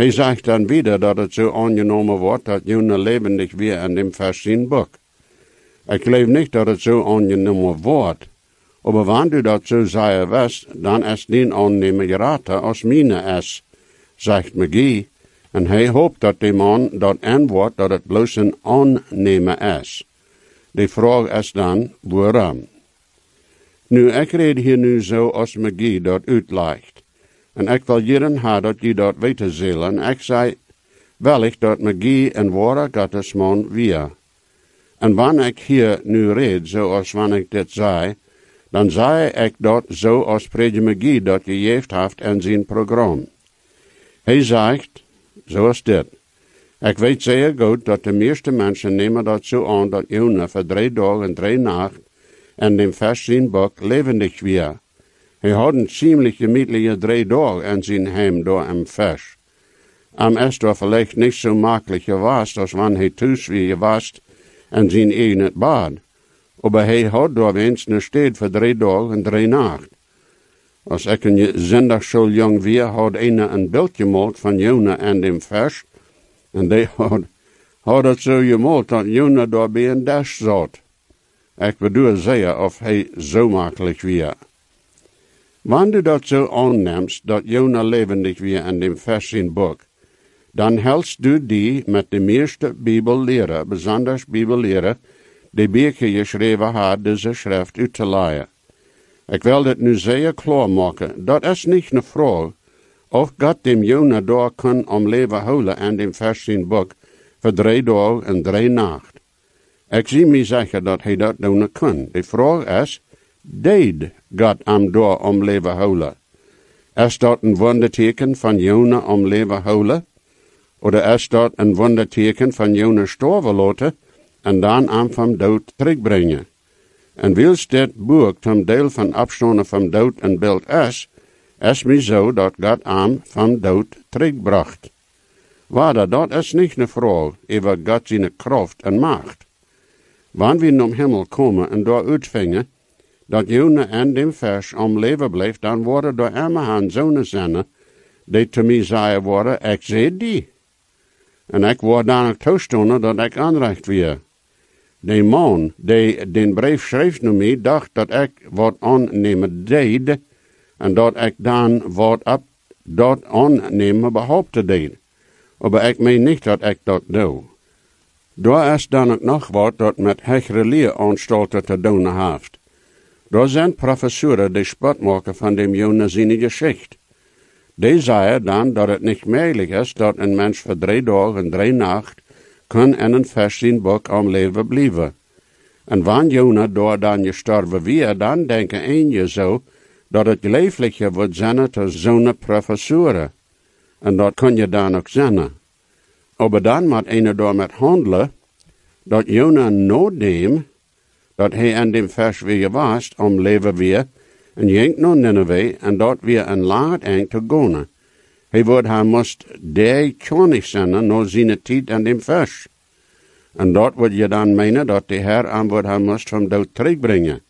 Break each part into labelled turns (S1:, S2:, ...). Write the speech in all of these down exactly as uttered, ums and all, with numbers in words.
S1: Hij zegt dan wieder dat het zo aangenomen wordt dat Jona lebendig weer in dem Vers zijn boek. Ik geloof niet dat het zo aangenomen wordt. Maar wanneer du dat zo zeggen wist, dan is die aannemen geraten als mine is, zegt McGee. En hij hoopt dat die man dat antwoord dat het bloos een aannemen is. De vraag is dan, waarom? Nu, ik red hier nu zo als McGee dat uitlegt. En ik wil jaren ha dat je dat weten zullen. Ik zei, wellicht dat McGee een ware Gottesman weer. En wanneer ik hier nu red, zoals wanneer ik dit zei, dan zei ik dat zo als Prediger McGee dat gegeven heeft in zijn programma. Hij zegt, zoals dit. Ik weet zeer goed dat de meeste mensen nemen dat zo aan dat Jona voor drie dagen en drie nachten in dem Vers zijn boek levendig weer. Hij had een ziemlich gemütliche drie dagen in zijn heim door im Vers. Am is doch vielleicht niet zo makkelijk geweest als wanneer hij thuis weer geweest in zijn eigen bad. Maar hij had door eens een steed voor drie dagen en drie nachten. Als ik een zondag zo jong weer, had een een beeld gemaakt van Jona en dem Vers. En die had, had het zo gemaakt dat Jona daar bij een dash zat. Ik bedoel zeer of hij zo makkelijk weer. Wanneer du dat zo aanneemt, dat Jona levendig weer in dem Vers in boek, dan helst du die met de meeste Bibellehrer, besonders Bibellehrer, die Bijke geschreven had, deze schrift uit te leiden. Ik wil dit nu zeer klaar maken. Dat is niet een vraag of God dem Jona daar kan om leven houden in dem Vers in boek voor drie dagen en drie nachten. Ik zie me zeggen dat hij dat doen kan. De vraag is, deed God hem daar om leven houden? Is dat een wonderteken van Jona om leven houden? Of is dat een wonderteken van Jona sterven laten en dan hem van dood terugbrengen? En wils dit boek een deel van afstanden van dood en beeld is, is mij zo dat God hem van dood terugbracht. Waarder, dat is niet een vraag over God zijn kracht en macht. Wanneer we naar hemel komen en daar uitvingen, dat Jona in dem Vers om leven blijft, dan worden door Emmerhan zonen zinnen, die te mij zeiden worden, ik zie die. En ik word dan ook toestonden dat ik aanrecht weer. De man die den brief schreef naar mij, dacht dat ik wat aannemen deed, en dat ik dan wat op dat aannemen behaupte deed. Maar ik meen niet dat ik dat doe. Daar is dan ook nog wat dat met hecheleeranstalten te doen heeft. Daar zijn professoren die spot maken van dem Jona zijn geschichte. Die zeiden dan dat het niet mogelijk is dat een mens voor drie dagen en drie nachten kan in een vers zijn boek om leven blijven. En wanneer Jona door dan gestorven weer, dan denken een je zo dat het leeflijke wordt zijn te zo'n professoren. En dat kun je dan ook zijn. Maar dan moet een door met handelen, dat Jona noodneem, dat hij in dem vers weer was, om leven weer, en jenk naar Nineveh, en dat weer een langer eind te gaan. Hij wordt hij moest die koning zijn, naar zijn tijd in dem vers. En dat wordt je dan menen, dat de Heer aan wordt hij moest van dood terugbrengen.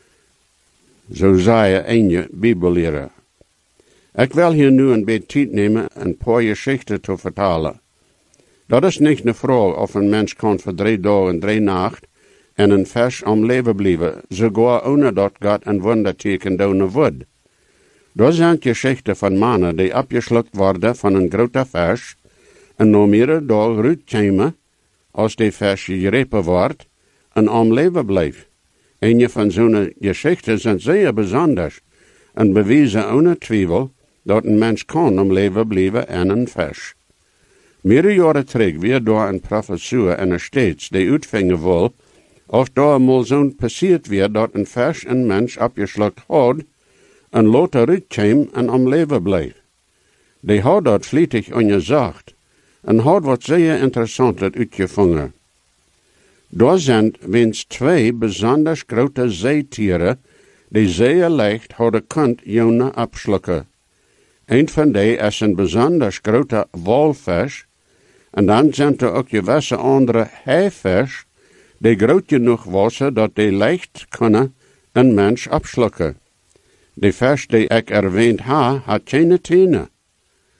S1: Zo zei je een je Bibellehrer. Ik wil hier nu een beetje tijd nemen een paar geschichten te vertalen. Dat is niet de vraag of een mens kan voor drie dagen en drie nachten in een vers om leven blijven, sogar ohne dat God een wonderteken doen wordt. Dat zijn geschichten van mannen die opgeslukt worden van een grote vers en na meerdere dagen uitkomen, als die vers gegrepen wordt, en om leven blijft. Een van zo'n geschichten zijn zeer bijzonder en bewijzen ohne twijfel dat een mens kan om leven blijven in een vers. Meerdere jaren terug weer door een professor in de States die uitvingen wil, of daar mal zo'n passiert weer dat een vers een mens opgeslukt had en later uitkwam en om leven bleef. Die had dat vlietig onderzocht en had wat zeer interessant uitgevangen. Daar zijn winst twee bijzonder grote zeetieren die zeer leicht hadden kunt Jona opslukken. Een van die is een bijzonder grote walvis, en dan zijn er ook gewisse andere haifers, die groot genoeg waren dat die leicht kunnen een mens opslukken. De vers die ik erwähnt ha, had geen tenen.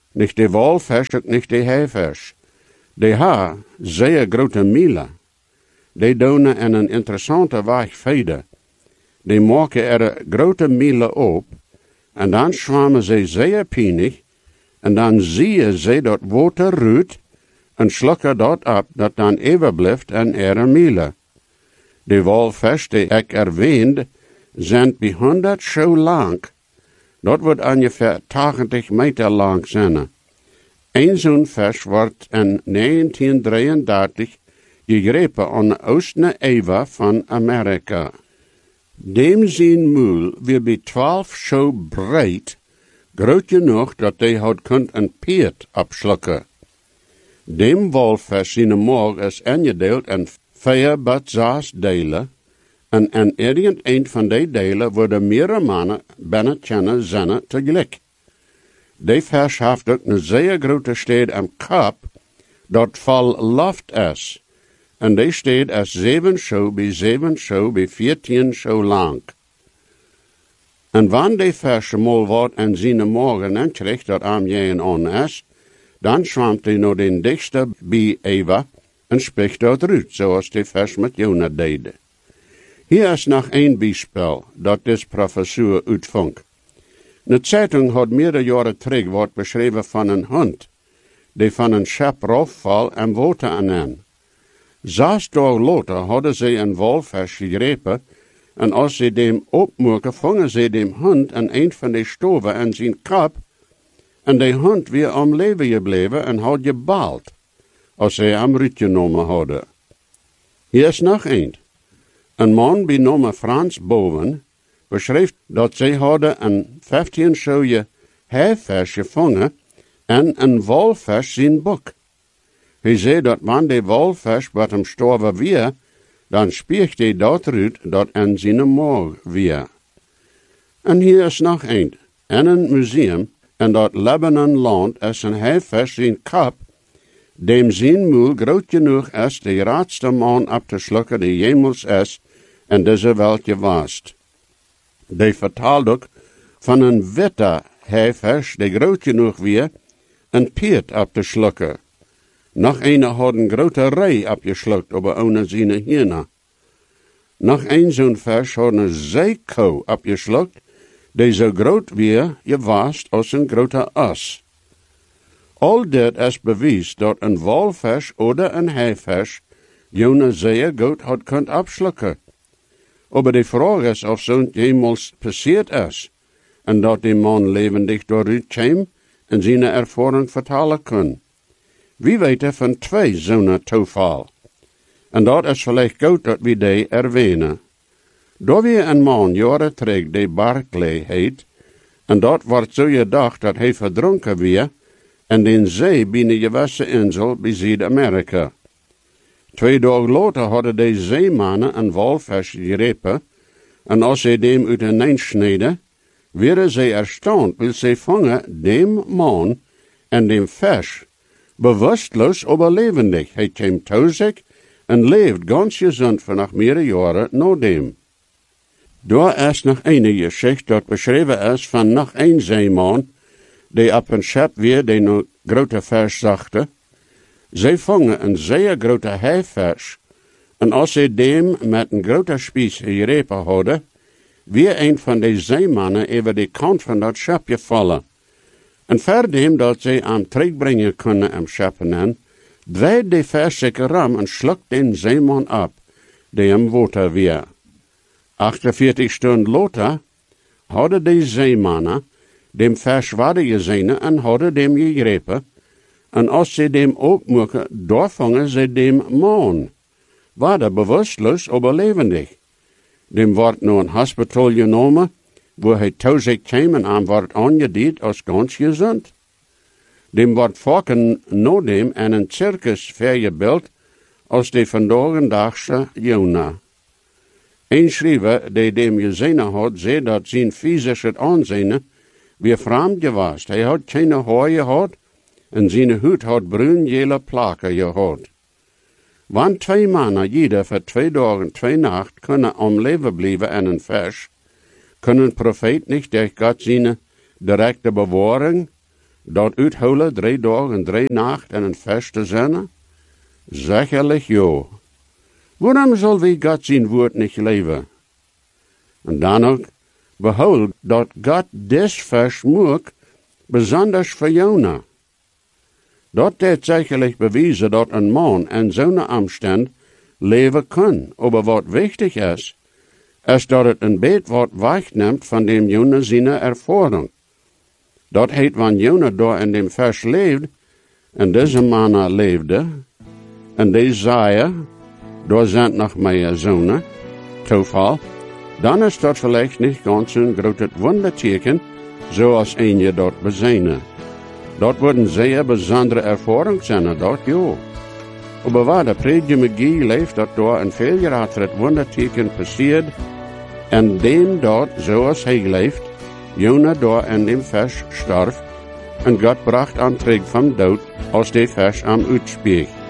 S1: Nicht de walvis, ook nicht de haivis. De ha zeer grote mielen. Die doen en een interessante weg verder. Die maken er grote mielen op, en dan zwemmen ze zeer pijnig, en dan zie ze dat water ruut, en schlukken dat op, dat dan even blijft en er een miele. De walvis die ik erwähnt, zijn bij honderd zo lang. Dat wordt ongeveer tachtig meter lang zijn. Een zo'n vis wordt in negentien drieëndertig gegrepen aan de oostelijke eeuw van Amerika. Dem zijn muil weer bij twaalf zo breed, groot genoeg dat hij had kunt een peert opslukken. Dem walvis zijn maag is ingedeeld in vier tot zes delen, en in ieder een van die delen worden meerdere mannen binnen kennen zinnen tegelijk. Die vis heeft ook een zeer grote stad am kop, dat vol loft is, en die stad is zeven zo bij zeven zo bij veertien zo lang. En wanneer die vis mal wat in zijn morgen inkrijgt dat am jeen on is, dan zwemt hij naar den dichtste bij Eva en spreekt dat uit, zoals die vis met Jona deed. Hier is nog een bijspel dat deze professor uitvonk. De Zeitung had meerdere jaren terug wordt beschreven van een hond, die van een schep raufval en water aan. Zes dagen later hadden ze een walvis gegrepen, en als ze dem opmoeken, vangen ze dem hond aan een van de stoven in zijn kop, en de hond weer om leven gebleven en had gebald, als ze hem uitgenomen hadden. Hier is nog een. Een man bij Frans Boven beschreef dat zij hadden een vijftien zoje haivis gevangen en een walvis zijn bok. Hij zei dat wanneer de walvis wat hem storven weer, dan spiegt hij dat uit dat in zijn maag weer. En hier is nog een. In een museum in dat Lebanon land is een haivis zijn kop, dem zijn muil groot genoeg is de raadste man op te slukken die jemels is en deze weltje was. Die vertaalt ook van een witte haivis die groot genoeg weer een peert op te slukken. Nog een had een grote rij opgeslukt op een zijn hierne. Nog een zo'n vis had een zeekou opgeslukt, die zo groot weer was als een grote as. Al dit is bewijs dat een walvis of een haivis Jona zeer goed had kunt opslukken. Maar de vraag is of zo'n jemals passiert is, en dat die man levendig dooruit kwam en zijn ervaring vertalen kon. Wie weet er van twee zo'n toeval. En dat is vielleicht goed dat we die erwähnen. Daar weer een man jaren terug die Barclay heet, en dat wordt zo gedacht dat hij verdronken weer, en in zee binnen je gewisse insel bij Zuid-Amerika. Twee dagen later hadden de zeemannen een walvis gegrepen, en als ze dem uiteen sneden, werden ze erstaunt, wil ze vangen dem man en dem vis, bewusstloos aber levendig. Hij kwam thuis en leeft ganz gezond voor nog meerdere jaren na dem. Daar is nog een geschichte dat beschreven is van nog een zeeman, die op een schep weer die een grote vis zachte. Zij vangen een zeer grote haivis, en als ze dem met een grote spies gegrepen hadden, weer een van de zeemannen over de kant van dat schepje vallen. En verdem dat ze hem terugbrengen kunnen am scheppen, draait de vis zich ram en slukt den zeeman op, die hem water weer. achtenveertig stunden later hadden de zeemannen dem vis waarde gezien en hadden dem gegrepen, en als ze dem opmoeken, doorvangen ze dem man. Waarde bewusstloos, aber levendig. Dem wordt naar een hospital genomen, waar hij thuis kwam en aan wordt aangediend als ganz gezond. Dem wordt vaken na dem in een circus vergebeeld als de vandaagse Jona. Een schrijver die dem gezien had, zei dat zijn fysische aanzien weer vreemd was. Hij had geen haar gehad en zijn huid had bruin-gele plakken gehad. Wanneer twee mannen jeder voor twee dagen, twee nacht kunnen om leven blijven in een vis, kunnen profeet niet door God zijn directe bewaring, dat uithouden drie dagen en drie nacht en een vers te zijn? Zekerlijk ja. Waarom zal wie God zijn woord niet leven? En dan ook, behoud dat God des vers moek, besonders voor Jona. Dat heeft zekerlijk bewezen dat een man in zo'n omstand leven kan. Maar wat wichtig is, is dat het een beetje wat wegneemt van dem Jona zijn ervaring. Dat heet, wanneer Jona daar in dem vers leeft, en deze mannen leefde, en die zei, daar zijn nog meer zonen, toeval, dan is dat vielleicht niet ganz zo'n groot wonderteken, zoals een je dat bezijnen. Dat wordt een zeer bijzondere ervaring zijn, dat ja. Maar waar de prediger leeft, dat daar een veel jaar achter het wonderteken passiert, en dem dat, zoals hij leeft, Jona daar in dem vers starf, en God bracht aan terug van dood, als die vers am uitspreekt.